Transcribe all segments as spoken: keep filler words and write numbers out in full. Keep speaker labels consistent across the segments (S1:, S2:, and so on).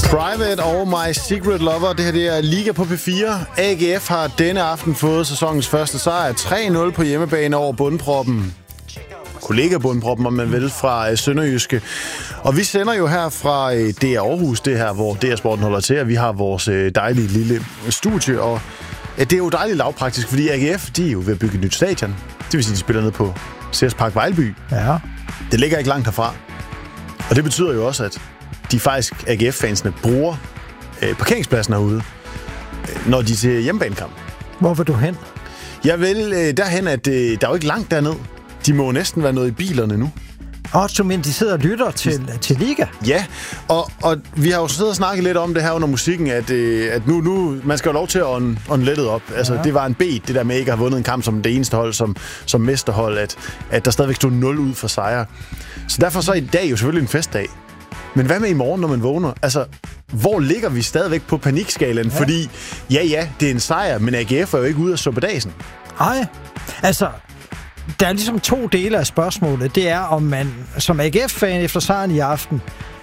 S1: Private og My Secret Lover. Det her det er Liga på P fire. A G F har denne aften fået sæsonens første sejr. tre nul på hjemmebane over bundproppen. Kollega-bundproppen, om man vil, fra Sønderjyske. Og vi sender jo her fra D R Aarhus, det her, hvor D R Sporten holder til, og vi har vores dejlige lille studie. Og det er jo dejligt lavpraktisk, fordi A G F, de er jo ved at bygge et nyt stadion. Det vil sige, de spiller ned på C S Park Vejlby.
S2: Ja.
S1: Det ligger ikke langt herfra. Og det betyder jo også, at de faktisk, A G F-fansene, bruger øh, parkeringspladsen herude, øh, når de er til hjemmebanekamp.
S2: Hvor vil du hen?
S1: Jeg vil øh, derhen, at øh, der er jo ikke langt derned. De må næsten være noget i bilerne nu.
S2: Og så men de sidder og lytter til, til Liga.
S1: Ja, og, og vi har jo siddet og snakket lidt om det her under musikken, at, øh, at nu, nu, man skal jo lov til at ånde on lettet op. Altså, ja. Det var en bed, det der med ikke at have vundet en kamp som det eneste hold, som, som mesterhold, at, at der stadigvæk stod nul ud for sejre. Så derfor så er i dag jo selvfølgelig en festdag. Men hvad med i morgen, når man vågner? Altså, hvor ligger vi stadigvæk på panikskalaen? Ja. Fordi, ja, ja, det er en sejr, men A G F er jo ikke ude af suppedasen.
S2: Nej, altså, der er ligesom to dele af spørgsmålet. Det er, om man som A G F-fan efter sejren i aften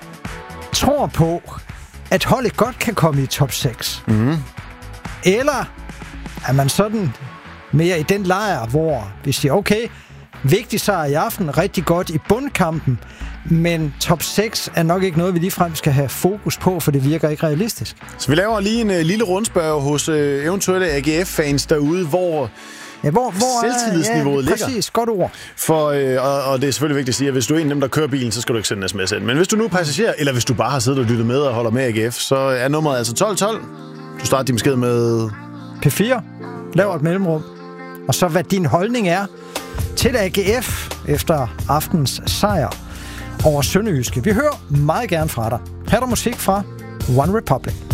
S2: tror på, at holdet godt kan komme i top seks.
S1: Mm-hmm.
S2: Eller er man sådan mere i den lejr, hvor vi siger, okay, vigtig sejr i aften, rigtig godt i bundkampen, men top seks er nok ikke noget, vi ligefrem skal have fokus på, for det virker ikke realistisk.
S1: Så vi laver lige en uh, lille rundspørg hos uh, eventuelle A G F-fans derude, hvor,
S2: ja, hvor, hvor
S1: selvtillidsniveauet
S2: ja,
S1: ligger.
S2: Præcis, godt ord.
S1: For, øh, og, og det er selvfølgelig vigtigt at sige, at hvis du er en af dem, der kører bilen, så skal du ikke sende en sms ind. Men hvis du nu er passager, eller hvis du bare har siddet og lyttet med og holder med A G F, så er nummeret altså tolv tolv. Du starter din besked med
S2: P fire, laver et mellemrum, og så hvad din holdning er til A G F efter aftens sejr over Sønderjyske. Vi hører meget gerne fra dig. Her er der musik fra One Republic.